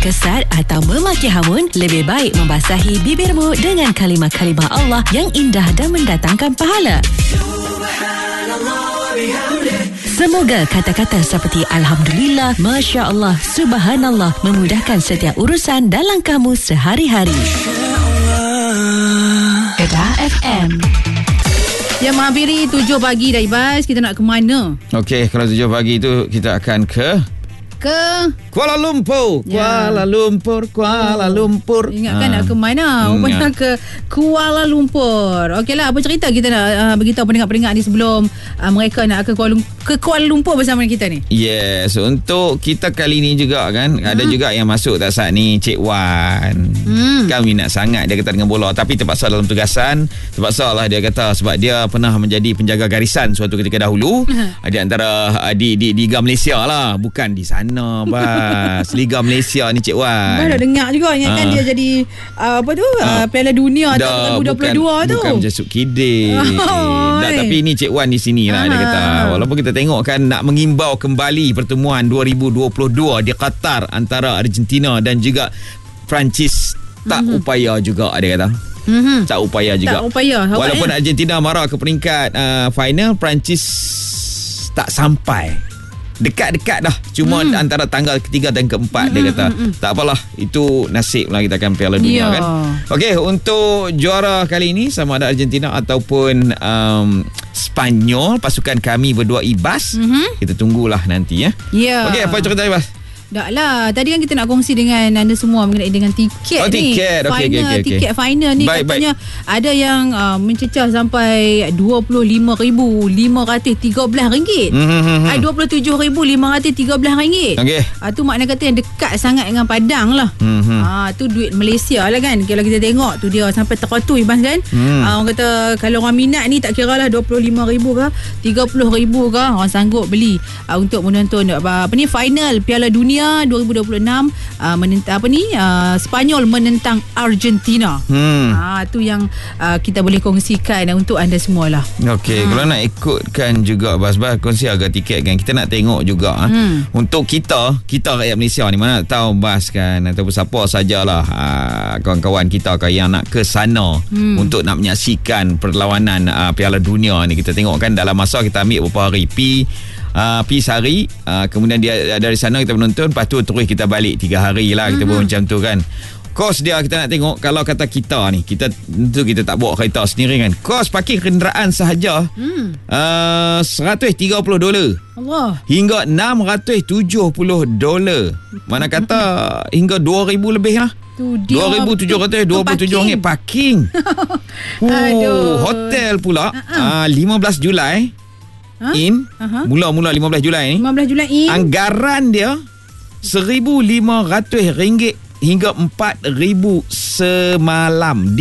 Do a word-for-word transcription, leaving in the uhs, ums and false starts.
kesat atau memaki hamun, lebih baik membasahi bibirmu dengan kalimah-kalimah Allah yang indah dan mendatangkan pahala. Semoga kata-kata seperti Alhamdulillah, Masya Allah, Subhanallah memudahkan setiap urusan dalam kamu sehari-hari. Kedah F M. Yang menghampiri tujuh pagi dah, Ibas. Kita nak ke mana? Okey, kalau tujuh pagi itu kita akan ke Ke Kuala Lumpur. Ya. Kuala Lumpur, Kuala Lumpur. Ingatkan Ha. nak ke mana? Hmm, Rupanya ya. ke Kuala Lumpur. Okeylah, apa cerita kita nak uh, beritahu pendengar-pendengar ni sebelum uh, mereka nak ke Kuala, ke Kuala Lumpur bersama kita ni? Yes, untuk kita kali ni juga kan, hmm. ada juga yang masuk tak saat ni, Cik Wan. Hmm. Kan minat sangat dia kata dengan bola, tapi terpaksa dalam tugasan. Terpaksa lah dia kata sebab dia pernah menjadi penjaga garisan suatu ketika dahulu. Di antara uh, di, di, di Liga Malaysia lah, bukan di sana. Bas Liga Malaysia ni Cik Wan. Baru dengar juga ingatkan Ah. dia jadi uh, apa tu uh, Piala Dunia Dah, tahun dua ribu dua puluh dua bukan, tu. Bukan macam Suk Kidil. Oh, Dah, oi. tapi ni Cik Wan di sini lah dia Ah. kata. Walaupun kita tengok kan nak mengimbau kembali pertemuan dua ribu dua puluh dua di Qatar antara Argentina dan juga Perancis, tak mm-hmm. upaya juga dia kata. Mm-hmm. Tak upaya juga. Tak upaya. Awak Walaupun ya? Argentina marah ke peringkat uh, final, Perancis tak sampai. Dekat-dekat dah. Cuma hmm. antara tanggal ketiga dan keempat hmm, dia kata. Hmm, hmm. Tak apalah. Itu nasib lah kita akan Piala Dunia Ya. kan. Okey, untuk juara kali ini sama ada Argentina ataupun um, Spanyol, pasukan kami berdua Ibas. Hmm. Kita tunggulah nanti ya. Ya. Okey, apa cerita Ibas? Dah lah. Tadi kan kita nak kongsi dengan anda semua mengenai dengan tiket Oh, ni. tiket. Okey, Final, okey, okey, okey. tiket final ni Baik, katanya ada yang uh, mencecah sampai dua puluh lima ribu lima ratus tiga belas ringgit. Hmm. Ai dua puluh tujuh ribu lima ratus tiga belas ringgit. Okey. Ah tu makna kata yang dekat sangat dengan Padang lah. Hmm. Ah tu duit Malaysia lah kan. Kalau kita tengok tu dia sampai teratur Ibas kan. Hmm. Ah, orang kata kalau orang minat ni tak kira lah dua puluh lima ribu ke tiga puluh ribu ke orang sanggup beli ah, untuk menonton apa, apa ni final Piala Dunia dua ribu dua puluh enam uh, menentang apa ni uh, Spanyol menentang Argentina. Hmm. Ah tu yang uh, kita boleh kongsikan uh, untuk anda semualah. Okey, hmm. kalau nak ikutkan juga Bas-Bas kongsi harga tiket kan, kita nak tengok juga hmm. untuk kita kita rakyat Malaysia ni, mana tahu Bas kan ataupun siapa sajalah aa, kawan-kawan kita kan yang nak ke sana hmm. untuk nak menyaksikan perlawanan aa, Piala Dunia ni. Kita tengok kan dalam masa kita ambil beberapa hari pi Uh, pergi sehari uh, kemudian dia dari sana kita menonton, lepas tu terus kita balik tiga hari lah kita mm-hmm. buat macam tu kan. Kos dia kita nak tengok, kalau kata kita ni kita tentu kita tak bawa kereta sendiri kan, kos parking kenderaan sahaja mm. uh, seratus tiga puluh dolar Allah, hingga enam ratus tujuh puluh dolar, mana kata hingga dua ribu lebih lah. dua ribu tujuh ratus dua puluh tujuh ringgit parking. oh, Aduh. Hotel pula uh-uh. uh, lima belas Julai Huh? in uh-huh. mula-mula lima belas Julai ni, lima belas Julai in anggaran dia seribu lima ratus ringgit hingga empat ribu semalam.